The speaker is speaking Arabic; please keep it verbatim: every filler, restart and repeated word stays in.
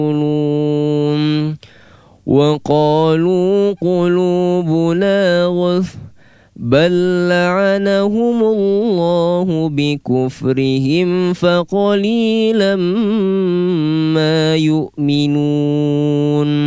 وقالوا قلوبنا غلف بل لعنهم الله بكفرهم فقليلا ما يؤمنون